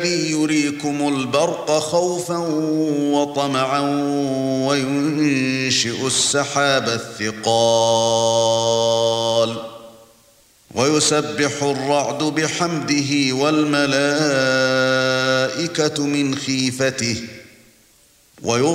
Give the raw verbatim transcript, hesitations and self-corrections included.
يريكم البرق خوفا وطمعا وينشئ السحاب الثقال ويسبح الرعد بحمده والملائكة من خيفته